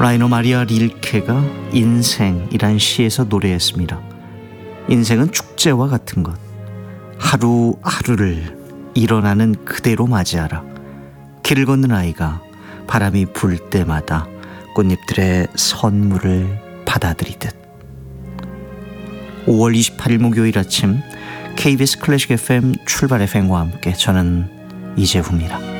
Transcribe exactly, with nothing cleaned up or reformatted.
라이너 마리아 릴케가 인생이란 시에서 노래했습니다. 인생은 축제와 같은 것. 하루하루를 일어나는 그대로 맞이하라. 길을 걷는 아이가 바람이 불 때마다 꽃잎들의 선물을 받아들이듯. 오월 이십팔일 목요일 아침 케이비에스 클래식 에프엠 출발 에프엠과 함께 저는 이재훈입니다.